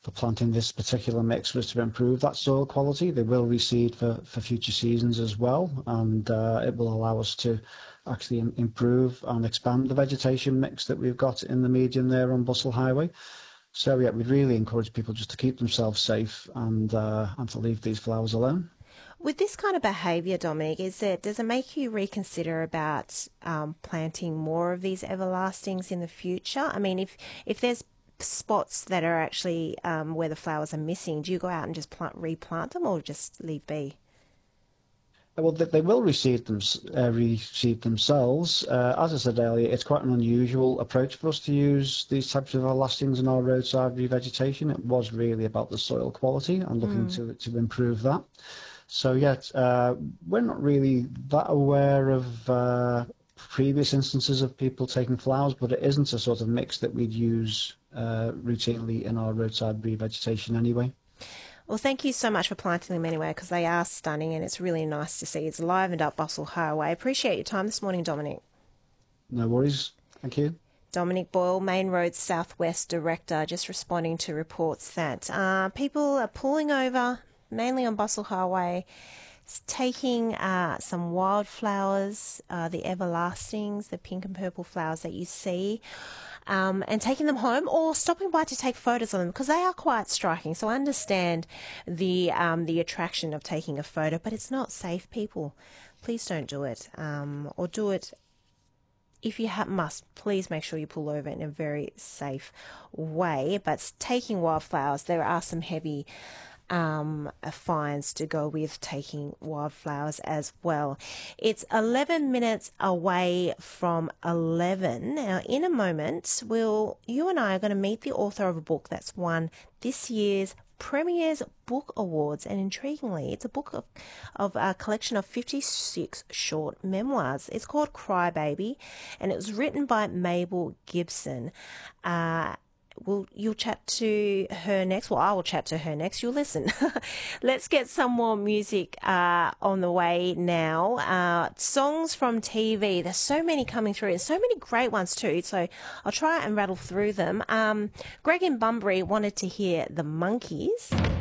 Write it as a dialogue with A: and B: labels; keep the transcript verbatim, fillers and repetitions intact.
A: for planting this particular mix was to improve that soil quality. They will reseed for, for future seasons as well, and uh, it will allow us to actually improve and expand the vegetation mix that we've got in the median there on Bussell Highway. So yeah, we'd really encourage people just to keep themselves safe and uh, and to leave these flowers alone.
B: With this kind of behaviour, Dominic, is it, does it make you reconsider about um, planting more of these everlastings in the future? I mean, if if there's spots that are actually um, where the flowers are missing, do you go out and just plant, replant them, or just leave be?
A: Well, they, they will reseed, them, uh, reseed themselves. Uh, as I said earlier, it's quite an unusual approach for us to use these types of everlastings in our roadside revegetation. It was really about the soil quality and looking
B: Mm.
A: to to improve that. So yet, uh, we're not really that aware of uh, previous instances of people taking flowers, but it isn't a sort of mix that we'd use uh, routinely in our roadside revegetation anyway.
B: Well, thank you so much for planting them anyway, because they are stunning and it's really nice to see. It's livened up Bussell Highway. Appreciate your time this morning, Dominic.
A: No worries. Thank you.
B: Dominic Boyle, Main Road Southwest Director, just responding to reports that uh, people are pulling over, mainly on Bussell Highway, taking uh, some wildflowers, uh, the everlastings, the pink and purple flowers that you see, um, and taking them home or stopping by to take photos of them because they are quite striking. So I understand the um, the attraction of taking a photo, but it's not safe, people. Please don't do it, um, or do it if you ha- must, please make sure you pull over in a very safe way. But taking wildflowers, there are some heavy um, fines to go with taking wildflowers as well. It's eleven minutes away from eleven. Now, in a moment, we'll, you and I are going to meet the author of a book that's won this year's Premier's Book Awards, and intriguingly, it's a book of, of a collection of fifty-six short memoirs. It's called Crybaby, and it was written by Mabel Gibson. Uh, We'll, you'll chat to her next. Well, I will chat to her next. You'll listen. Let's get some more music uh, on the way now. Uh, songs from T V. There's so many coming through, and so many great ones too. So I'll try and rattle through them. Um, Greg in Bunbury wanted to hear the Monkeys.